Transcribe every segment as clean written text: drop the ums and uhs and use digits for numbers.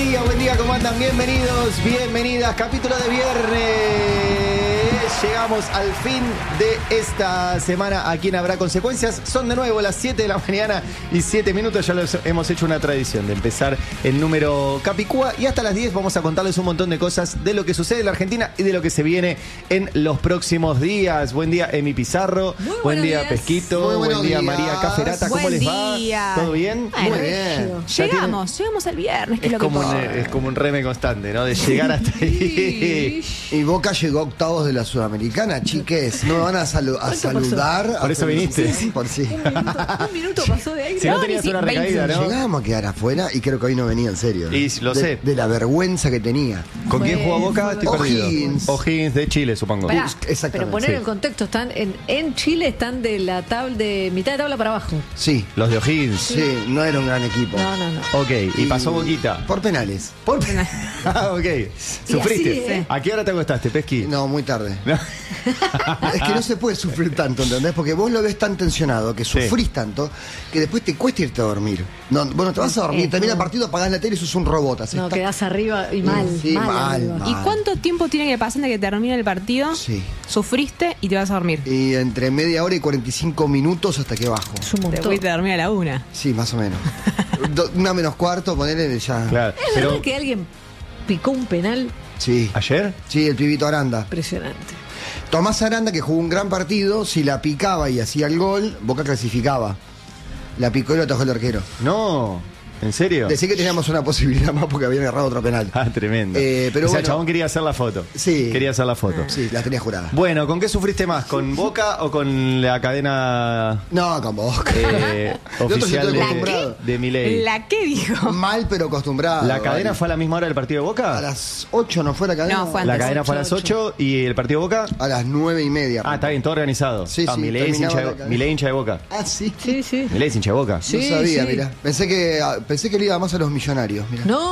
buen día, ¿cómo andan? Bienvenidos, bienvenidas, capítulo de viernes. Llegamos al fin de esta semana. ¿A quién habrá consecuencias? Son de nuevo las 7 de la mañana y 7 minutos. Ya hemos hecho una tradición de empezar el número Capicúa. Y hasta las 10 vamos a contarles un montón de cosas de lo que sucede en la Argentina y de lo que se viene en los próximos días. Buen día, Emi Pizarro. Buen día, días. Pesquito. Buen día, María Caferata. ¿Cómo les va? ¿Todo bien? Muy bien. Llegamos al viernes, que es lo que importa. Es como un reme constante, ¿no? De llegar hasta ahí. Y Boca llegó a octavos de la Sudamericana, chiques. No me van a saludar. Por eso viniste. Sí, por sí. Un minuto pasó de ahí. Si no tenías una recaída, ¿no? Llegamos a quedar afuera y creo que hoy no venía en serio. Y lo sé. De la vergüenza que tenía. ¿Con quién jugó Boca? Estoy perdido. O'Higgins de Chile, supongo. Pará, Exactamente. pero poner en contexto, están en Chile están de la tabla de mitad de tabla para abajo. Sí. Los de O'Higgins. Sí, no era un gran equipo. No. Ok, y pasó Boquita. Por penales. Ah, ok. ¿Sufriste? así, ¿eh? ¿A qué hora te acostaste, Pesqui? No, muy tarde. No. Es que no se puede sufrir tanto, ¿entendés? Porque vos lo ves tan tensionado, que sufrís tanto, que después te cuesta irte a dormir. No, bueno, te vas a dormir, termina el partido, apagás la tele y sos un robot. Así No, quedás arriba y mal. Sí, mal. ¿Y cuánto tiempo tiene que pasar de que termine el partido? Sí. Sufriste y te vas a dormir. Y entre media hora y 45 minutos hasta que bajo. Es un Te montón. fuiste a dormir a la 1. Sí, más o menos. 1:45, ponele ya. Claro. ¿Es verdad que alguien picó un penal? Sí. ¿Ayer? Sí, el pibito Aranda. Impresionante. Tomás Aranda, que jugó un gran partido, si la picaba y hacía el gol, Boca clasificaba. La picó y lo atajó el arquero. No. ¿En serio? Decí que teníamos una posibilidad más porque habían errado otro penal. Ah, tremendo. Pero o sea, bueno, el chabón quería hacer la foto. Sí. Quería hacer la foto. Sí, la tenía jurada. Bueno, ¿con qué sufriste más? ¿Con Boca o con la cadena No, con Boca. oficial estoy acostumbrado. de Milei? ¿La qué dijo? Mal, pero acostumbrado. ¿La cadena Vale. fue a la misma hora del partido de Boca? A las 8 no fue la cadena. No, fue La antes. cadena fue a las 8 y el partido de Boca. A las 9:30. Ah, está bien, todo organizado. Sí, sí, Milei es terminaba hincha la de, cadena. Milei hincha de Boca. Ah, sí. Sí. Milei es hincha de Boca. Sí. No sabía, sí. mira. Pensé que le iba más a los millonarios. Mirá. No,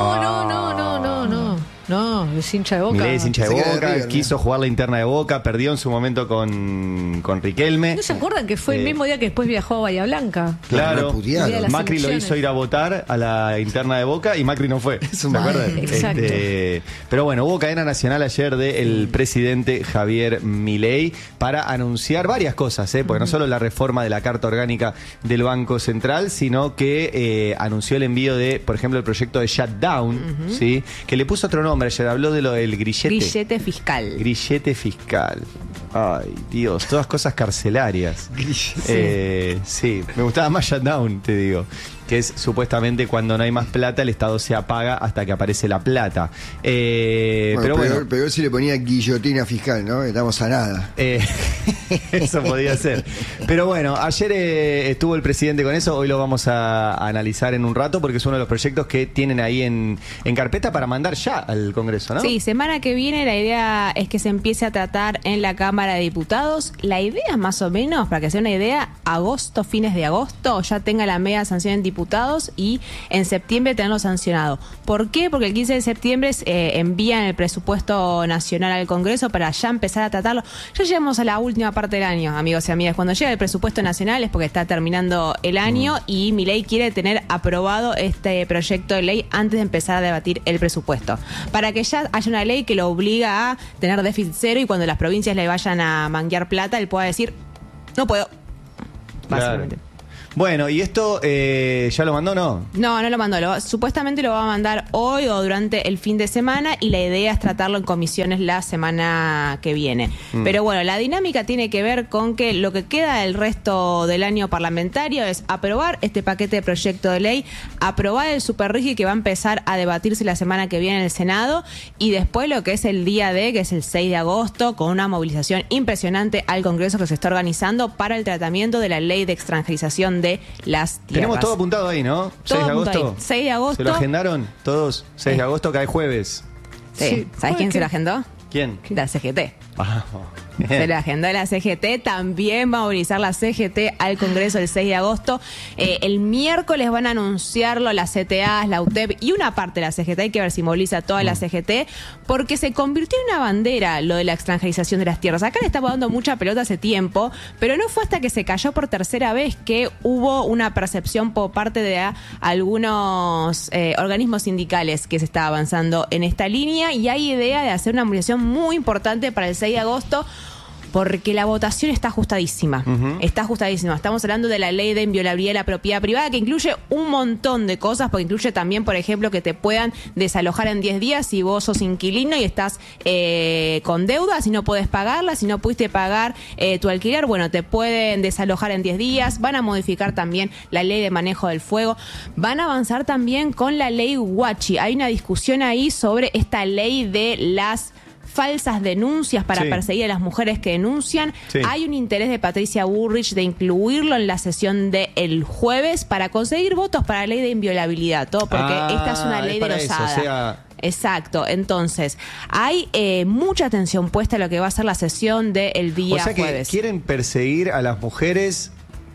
es hincha de Boca. Milei es hincha de Pensé que era de Boca, River, quiso jugar la interna de Boca, perdió en su momento con Riquelme. ¿No se acuerdan que fue el mismo día que después viajó a Bahía Blanca? Claro, repudiaron. Día de las Macri lo elecciones. hizo ir a votar a la interna de Boca y Macri no fue. ¿Se un acuerdan? Exacto. Pero bueno, hubo cadena nacional ayer del presidente Javier Milei para anunciar varias cosas, porque no solo la reforma de la Carta Orgánica del Banco Central, sino que anunció el envío de, por ejemplo, el proyecto de shutdown, ¿sí? Que le puso otro nombre ayer, habló de lo del grillete. Grillete fiscal. Grillete fiscal. Ay, Dios, todas cosas carcelarias. Sí, me gustaba más shutdown, te digo. Que es supuestamente cuando no hay más plata, el Estado se apaga hasta que aparece la plata. Pero bueno. Peor si le ponía guillotina fiscal, ¿no? Estamos a nada. Eso podía ser. Pero bueno, ayer estuvo el presidente con eso. Hoy lo vamos a analizar en un rato porque es uno de los proyectos que tienen ahí en carpeta para mandar ya al Congreso, ¿no? Sí, semana que viene la idea es que se empiece a tratar en la Cámara de Diputados. La idea más o menos, para que sea una idea, agosto, fines de agosto, ya tenga la media sanción en diputados y en septiembre tenerlo sancionado. ¿Por qué? Porque el 15 de septiembre envían el presupuesto nacional al Congreso para ya empezar a tratarlo. Ya llegamos a la última parte del año, amigos y amigas. Cuando llega el presupuesto nacional es porque está terminando el año y Milei quiere tener aprobado este proyecto de ley antes de empezar a debatir el presupuesto. Para que ya haya una ley que lo obliga a tener déficit cero y cuando las provincias le vayan a manguear plata, él pueda decir, no puedo. Básicamente. Claro. Bueno, ¿y esto ya lo mandó no? No lo mandó. Supuestamente lo va a mandar hoy o durante el fin de semana y la idea es tratarlo en comisiones la semana que viene. Pero bueno, la dinámica tiene que ver con que lo que queda del resto del año parlamentario es aprobar este paquete de proyecto de ley, aprobar el superrígido que va a empezar a debatirse la semana que viene en el Senado y después lo que es el día D, que es el 6 de agosto, con una movilización impresionante al Congreso que se está organizando para el tratamiento de la ley de extranjerización de las tierras. Tenemos todo apuntado ahí, ¿no? Todo 6 de apuntado agosto. ahí. 6 de agosto. ¿Se lo agendaron todos? 6 de agosto cae jueves. Sí. Sí. ¿Sabes quién se la agendó? ¿Quién? La CGT. Ah, Se lo agendó la CGT. También va a movilizar la CGT al Congreso el 6 de agosto. El miércoles van a anunciarlo las CTAs, la UTEP y una parte de la CGT. Hay que ver si moviliza toda la CGT, porque se convirtió en una bandera lo de la extranjerización de las tierras. Acá le estaba dando mucha pelota hace tiempo, pero no fue hasta que se cayó por tercera vez que hubo una percepción por parte de algunos organismos sindicales que se está avanzando en esta línea, y hay idea de hacer una movilización muy importante para el 6 de agosto, porque la votación está ajustadísima. Está ajustadísima. Estamos hablando de la ley de inviolabilidad de la propiedad privada, que incluye un montón de cosas, porque incluye también, por ejemplo, que te puedan desalojar en 10 días si vos sos inquilino y estás con deudas y no podés pagarla, si no pudiste pagar tu alquiler, bueno, te pueden desalojar en 10 días. Van a modificar también la ley de manejo del fuego. Van a avanzar también con la ley Huachi. Hay una discusión ahí sobre esta ley de las falsas denuncias para perseguir a las mujeres que denuncian. Hay un interés de Patricia Bullrich de incluirlo en la sesión del jueves para conseguir votos para la ley de inviolabilidad, todo porque esta es una ley de losada. Exacto, entonces hay mucha atención puesta a lo que va a ser la sesión del día jueves. O sea que quieren perseguir a las mujeres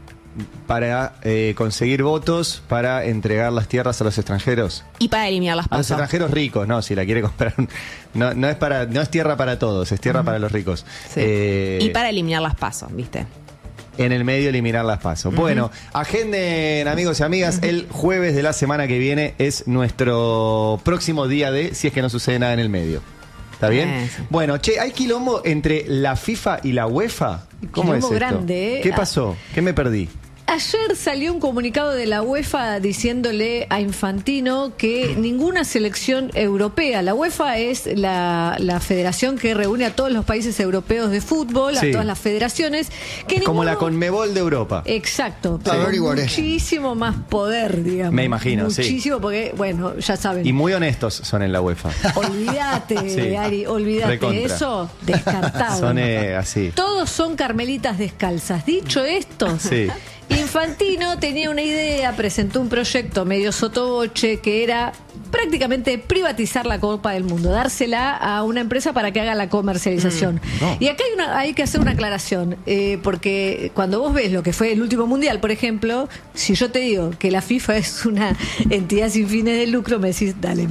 para conseguir votos para entregar las tierras a los extranjeros. Y para eliminar las pasos. A los extranjeros ricos, no, si la quiere comprar. No es tierra para todos, es tierra para los ricos. Sí. Y para eliminar las pasos, ¿viste? En el medio eliminar las pasos. Bueno, agenden, amigos y amigas, el jueves de la semana que viene es nuestro próximo día si es que no sucede nada en el medio. ¿Está bien? Sí. Bueno, hay quilombo entre la FIFA y la UEFA. ¿Cómo es esto? Grande, ¿Qué pasó? ¿Qué me perdí? Ayer salió un comunicado de la UEFA diciéndole a Infantino que ninguna selección europea, la UEFA es la federación que reúne a todos los países europeos de fútbol, a todas las federaciones. Que como la Conmebol de Europa. Exacto, pero muchísimo más poder, digamos. Me imagino, muchísimo, porque, bueno, ya saben. Y muy honestos son en la UEFA. Olvídate, Ari, olvídate. Recontra. Eso, descartado. Son así. Todos son carmelitas descalzas. Dicho esto... Infantino tenía una idea, presentó un proyecto medio sotoboche que era prácticamente privatizar la Copa del Mundo, dársela a una empresa para que haga la comercialización. Y acá hay que hacer una aclaración, porque cuando vos ves lo que fue el último mundial, por ejemplo, si yo te digo que la FIFA es una entidad sin fines de lucro, me decís, dale,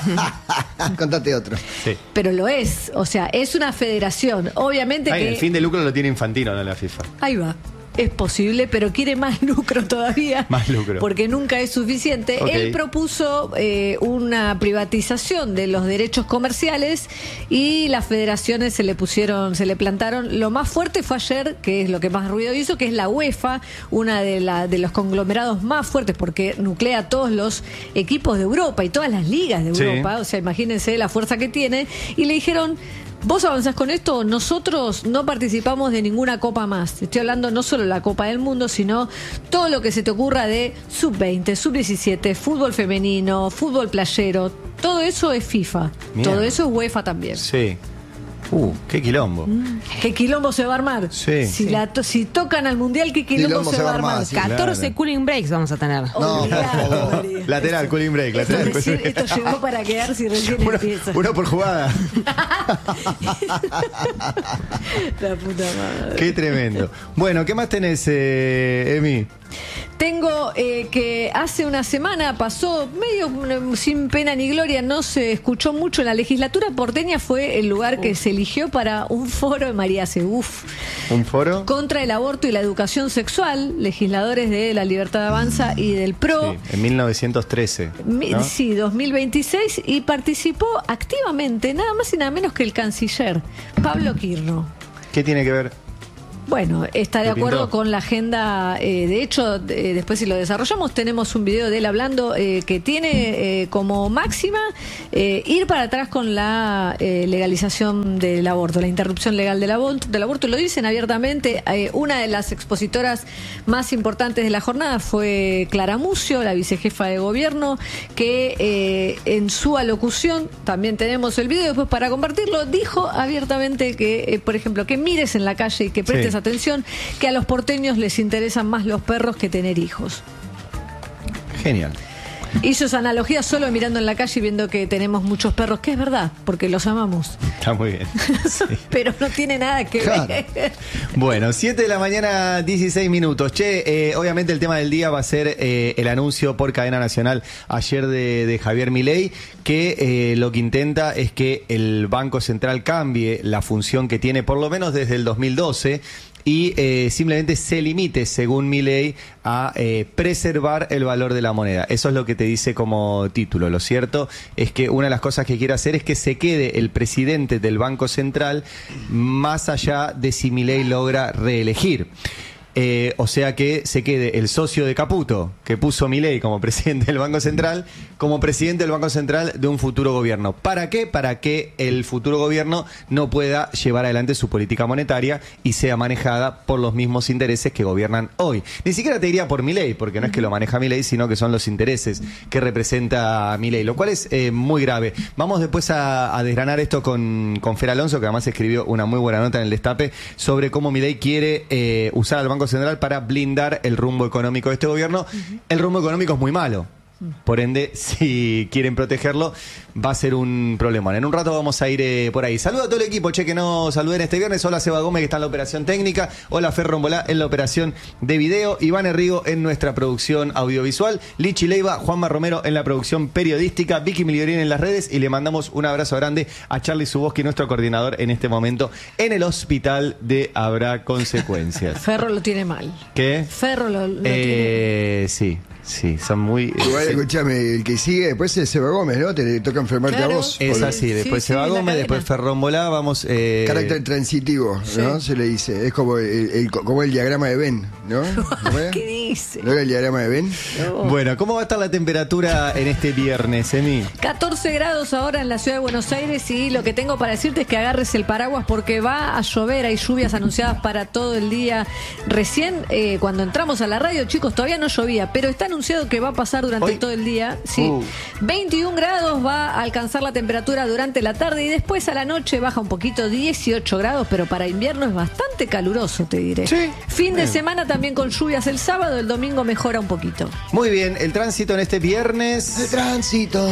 contate otro. Sí. Pero lo es, o sea, es una federación, obviamente que... El fin de lucro lo tiene Infantino, no la FIFA. Ahí va. Es posible, pero quiere más lucro todavía. Más lucro. Porque nunca es suficiente. Él propuso una privatización de los derechos comerciales y las federaciones se le plantaron. Lo más fuerte fue ayer, que es lo que más ruido hizo, que es la UEFA, una de los conglomerados más fuertes, porque nuclea a todos los equipos de Europa y todas las ligas de Europa. O sea, imagínense la fuerza que tiene. Y le dijeron... Vos avanzás con esto, nosotros no participamos de ninguna copa más. Estoy hablando no solo de la Copa del Mundo, sino todo lo que se te ocurra de sub-20, sub-17, fútbol femenino, fútbol playero. Todo eso es FIFA. Mierda. Todo eso es UEFA también. Sí. Qué quilombo. ¿Qué quilombo se va a armar? Sí. Si tocan al mundial, ¿qué quilombo se va a armar? Sí, 14 cooling breaks vamos a tener. No, lateral, cooling break. Esto llegó para quedarse y recién empieza. Uno por jugada. La puta madre. Qué tremendo. Bueno, ¿qué más tenés, Emi? Tengo que hace una semana pasó medio sin pena ni gloria, no se escuchó mucho en la legislatura porteña, fue el lugar que se eligió para un foro de María Seguf. ¿Un foro? Contra el aborto y la educación sexual, legisladores de La Libertad Avanza y del PRO. Sí, en 1913. ¿No? Sí, 2026, y participó activamente nada más y nada menos que el canciller, Pablo Quirno. ¿Qué tiene que ver? Bueno, está de acuerdo con la agenda. De hecho, después si lo desarrollamos, tenemos un video de él hablando que tiene como máxima ir para atrás con la legalización del aborto, la interrupción legal del aborto. Lo dicen abiertamente. Una de las expositoras más importantes de la jornada fue Clara Mucio, la vicejefa de gobierno, que en su alocución, también tenemos el video después para compartirlo, dijo abiertamente que, por ejemplo, que mires en la calle y que prestes atención, que a los porteños les interesan más los perros que tener hijos. Genial. Hizo esa analogía solo mirando en la calle y viendo que tenemos muchos perros, que es verdad, porque los amamos. Está muy bien. Sí. Pero no tiene nada que ver. Bueno, 7 de la mañana, 16 minutos. Che, obviamente el tema del día va a ser el anuncio por cadena nacional ayer de Javier Milei, que lo que intenta es que el Banco Central cambie la función que tiene, por lo menos desde el 2012, y simplemente se limite, según Milei, a preservar el valor de la moneda. Eso es lo que te dice como título. Lo cierto es que una de las cosas que quiere hacer es que se quede el presidente del Banco Central más allá de si Milei logra reelegir. O sea que se quede el socio de Caputo, que puso Milei como presidente del Banco Central, como presidente del Banco Central de un futuro gobierno. ¿Para qué? Para que el futuro gobierno no pueda llevar adelante su política monetaria y sea manejada por los mismos intereses que gobiernan hoy. Ni siquiera te diría por Milei, porque no es que lo maneja Milei, sino que son los intereses que representa Milei, lo cual es muy grave. Vamos después a desgranar esto con Fer Alonso, que además escribió una muy buena nota en el Destape sobre cómo Milei quiere usar al Banco Central para blindar el rumbo económico de este gobierno. El rumbo económico es muy malo. Por ende, si quieren protegerlo, va a ser un problema. En un rato vamos a ir por ahí. Saludo a todo el equipo, che, que no saluden este viernes. Hola Seba Gómez, que está en la operación técnica. Hola Fer Rombolá en la operación de video. Iván Herrigo en nuestra producción audiovisual. Lichi Leiva, Juanma Romero en la producción periodística. Vicky Migliorín en las redes. Y le mandamos un abrazo grande a Charlie Suboski, nuestro coordinador en este momento en el hospital de Habrá Consecuencias. Ferro lo tiene mal. ¿Qué? Ferro lo tiene mal. Sí, son muy... Igual, escúchame, el que sigue después es Seba Gómez, ¿no? Te toca enfermarte a vos. Es así, después Seba Gómez, después Fer Rombolá, vamos... Carácter transitivo, ¿no? Se le dice. Es como el diagrama de Venn, ¿no? ¿Qué dice? ¿No era el diagrama de Venn? No. Bueno, ¿cómo va a estar la temperatura en este viernes, Emi? 14 grados ahora en la ciudad de Buenos Aires, y lo que tengo para decirte es que agarres el paraguas porque va a llover. Hay lluvias anunciadas para todo el día. Recién, cuando entramos a la radio, chicos, todavía no llovía, pero está anunciado que va a pasar durante todo el día. Sí. 21 grados va a alcanzar la temperatura durante la tarde y después a la noche baja un poquito, 18 grados, pero para invierno es bastante caluroso, te diré. Sí. Fin de semana también con lluvias el sábado, el domingo mejora un poquito. Muy bien, el tránsito en este viernes. El tránsito.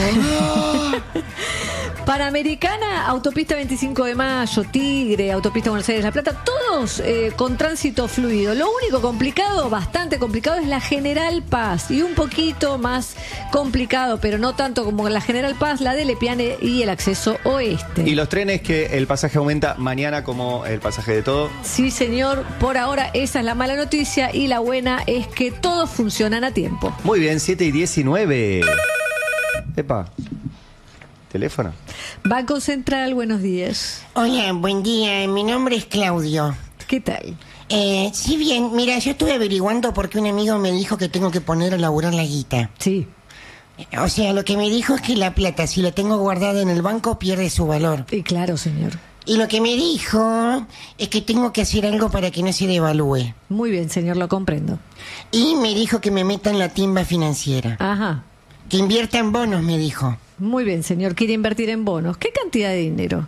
Panamericana, autopista 25 de Mayo, Tigre, autopista Buenos Aires, La Plata, todos con tránsito fluido. Lo único complicado, bastante complicado, es la General Paz, y un poquito más complicado, pero no tanto como la General Paz, la de Lepiane y el acceso oeste. ¿Y los trenes, que el pasaje aumenta mañana como el pasaje de todo? Sí, señor, por ahora esa es la mala noticia, y la buena es que todos funcionan a tiempo. Muy bien, 7:19. Epa. ¿Teléfono? Banco Central, buenos días. Hola, buen día. Mi nombre es Claudio. ¿Qué tal? Sí, bien. Mira, yo estuve averiguando porque un amigo me dijo que tengo que poner a laburar la guita. Sí. O sea, lo que me dijo es que la plata, si la tengo guardada en el banco, pierde su valor. Y claro, señor. Y lo que me dijo es que tengo que hacer algo para que no se devalúe. Muy bien, señor, lo comprendo. Y me dijo que me meta en la timba financiera. Ajá. Que invierta en bonos, me dijo. Muy bien, señor. Quiere invertir en bonos. ¿Qué cantidad de dinero?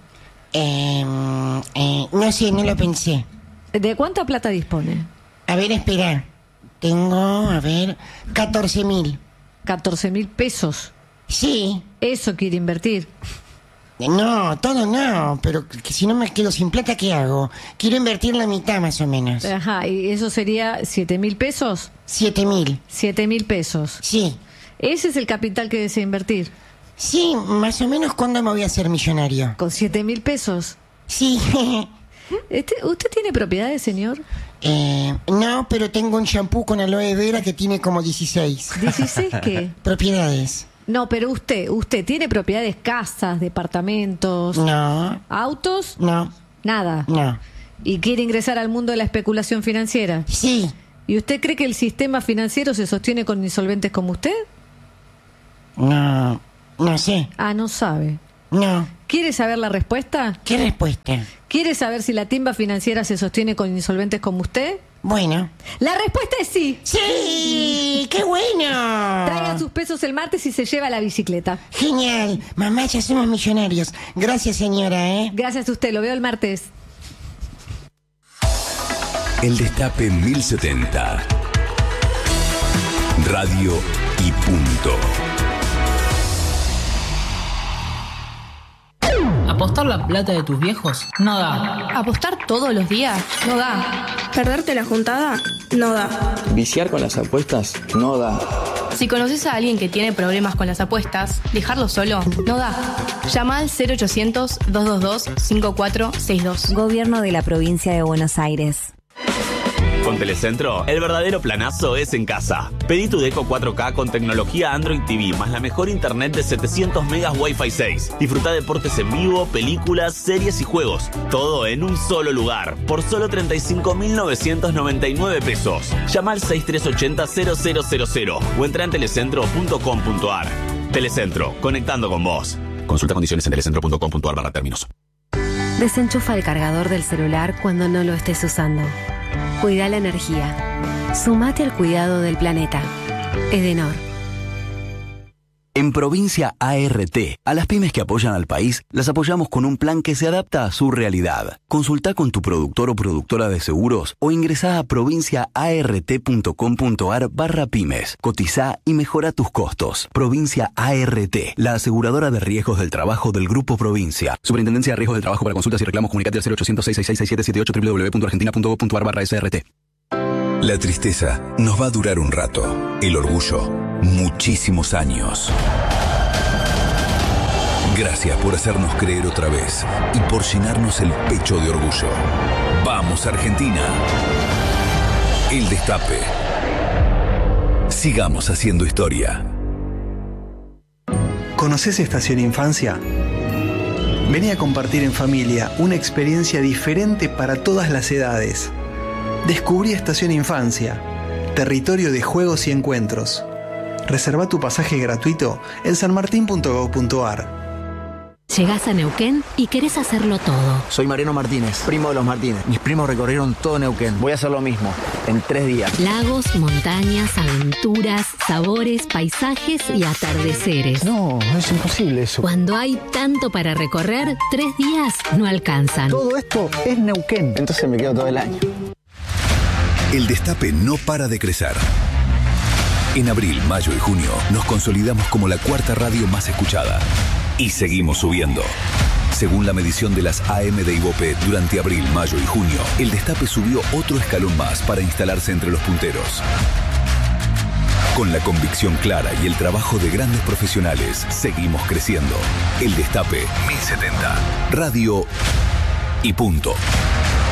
No sé, no lo pensé. ¿De cuánta plata dispone? A ver, espera. Tengo, 14.000. 14.000 pesos. Sí. Eso quiere invertir. No, todo no, pero que si no me quedo sin plata, ¿qué hago? Quiero invertir la mitad más o menos. Ajá, ¿y eso sería 7.000 pesos? 7.000. 7.000 pesos. Sí. Ese es el capital que desea invertir. Sí, más o menos, ¿cuándo me voy a hacer millonario? ¿Con 7.000 pesos? Sí. ¿Usted tiene propiedades, señor? No, pero tengo un shampoo con aloe vera que tiene como 16. ¿16 qué? Propiedades. No, pero usted tiene propiedades, casas, departamentos, No. autos, No. nada. No. ¿Y quiere ingresar al mundo de la especulación financiera? Sí. ¿Y usted cree que el sistema financiero se sostiene con insolventes como usted? No. No sé. Ah, no sabe. No. ¿Quiere saber la respuesta? ¿Qué respuesta? ¿Quiere saber si la timba financiera se sostiene con insolventes como usted? Bueno. La respuesta es sí. ¡Sí! ¡Qué bueno! Traiga sus pesos el martes y se lleva la bicicleta. Genial. Mamá, ya somos millonarios. Gracias, señora, Gracias a usted, lo veo el martes. El Destape 1070. Radio y punto. ¿Apostar la plata de tus viejos? No da. ¿Apostar todos los días? No da. ¿Perderte la juntada? No da. ¿Viciar con las apuestas? No da. Si conoces a alguien que tiene problemas con las apuestas, dejarlo solo no da. Llama al 0800-222-5462. Gobierno de la Provincia de Buenos Aires. Con Telecentro, el verdadero planazo es en casa. Pedí tu Deco 4K con tecnología Android TV, más la mejor internet de 700 megas Wi-Fi 6. Disfruta deportes en vivo, películas, series y juegos. Todo en un solo lugar, por solo 35.999 pesos. Llama al 6380-0000 o entra en telecentro.com.ar. Telecentro, conectando con vos. Consulta condiciones en telecentro.com.ar/términos. Desenchufa el cargador del celular cuando no lo estés usando. Cuida la energía. Sumate al cuidado del planeta. Edenor. En Provincia ART, a las pymes que apoyan al país, las apoyamos con un plan que se adapta a su realidad. Consulta con tu productor o productora de seguros o ingresá a provinciaart.com.ar/pymes. Cotizá y mejora tus costos. Provincia ART, la aseguradora de riesgos del trabajo del Grupo Provincia. Superintendencia de Riesgos del Trabajo. Para consultas y reclamos, comunicate al 0800-666-6778 www.argentina.gov.ar/SRT. La tristeza nos va a durar un rato. El orgullo, muchísimos años. Gracias por hacernos creer otra vez y por llenarnos el pecho de orgullo. ¡Vamos, Argentina! El Destape. Sigamos haciendo historia. ¿Conoces Estación Infancia? Vení a compartir en familia una experiencia diferente para todas las edades. Descubrí Estación Infancia, territorio de juegos y encuentros. Reserva tu pasaje gratuito en sanmartin.gov.ar. Llegás a Neuquén y querés hacerlo todo. Soy Mariano Martínez, primo de los Martínez. Mis primos recorrieron todo Neuquén. Voy a hacer lo mismo, en 3 días. Lagos, montañas, aventuras, sabores, paisajes y atardeceres. No es imposible eso. Cuando hay tanto para recorrer, 3 días no alcanzan. Todo esto es Neuquén. Entonces me quedo todo el año. El Destape no para de crecer. En abril, mayo y junio nos consolidamos como la 4ª radio más escuchada. Y seguimos subiendo. Según la medición de las AM de Ibope, durante abril, mayo y junio, el Destape subió otro escalón más para instalarse entre los punteros. Con la convicción clara y el trabajo de grandes profesionales, seguimos creciendo. El Destape 1070. Radio y punto.